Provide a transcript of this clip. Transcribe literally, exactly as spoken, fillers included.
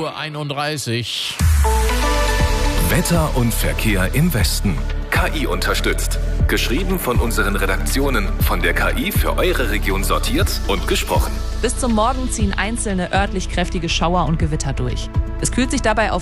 Uhr einunddreißig. Wetter und Verkehr im Westen. K I unterstützt. Geschrieben von unseren Redaktionen, von der K I für eure Region sortiert und gesprochen. Bis zum Morgen ziehen einzelne örtlich kräftige Schauer und Gewitter durch. Es kühlt sich dabei auf